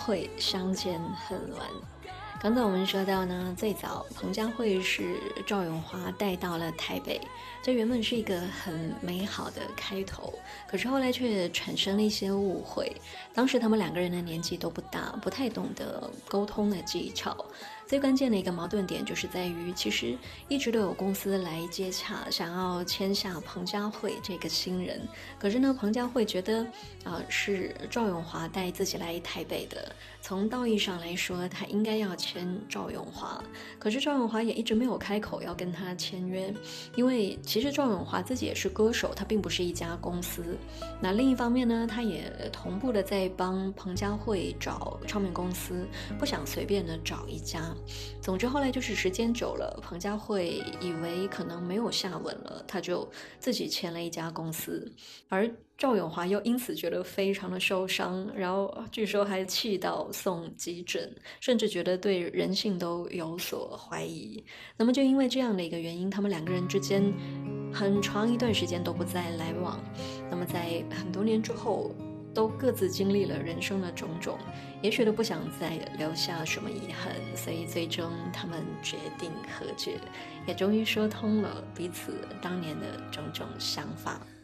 慧相见恨晚。刚才我们说到呢，最早彭佳慧是赵咏华带到了台北，这原本是一个很美好的开头，可是后来却产生了一些误会。当时他们两个人的年纪都不大，不太懂得沟通的技巧。最关键的一个矛盾点就是在于，其实一直都有公司来接洽，想要签下彭佳慧这个新人。可是呢，彭佳慧觉得是赵咏华带自己来台北的，从道义上来说，他应该要签赵咏华。可是赵咏华也一直没有开口要跟他签约，因为其实赵咏华自己也是歌手，他并不是一家公司。那另一方面呢，他也同步的在帮彭佳慧找唱片公司，不想随便的找一家。总之后来就是时间久了，彭佳慧以为可能没有下文了，他就自己签了一家公司，而赵咏华又因此觉得非常的受伤，然后据说还气到送急诊，甚至觉得对人性都有所怀疑。那么就因为这样的一个原因，他们两个人之间很长一段时间都不再来往。那么在很多年之后，都各自经历了人生的种种，也许都不想再留下什么遗憾，所以最终他们决定和解，也终于说通了彼此当年的种种想法。